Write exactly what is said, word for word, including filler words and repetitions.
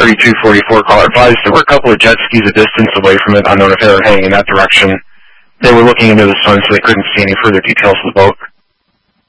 thirty-two forty-four caller advised there were a couple of jet skis a distance away from it, unknown if they were heading in that direction. They were looking into the sun, so they couldn't see any further details of the boat.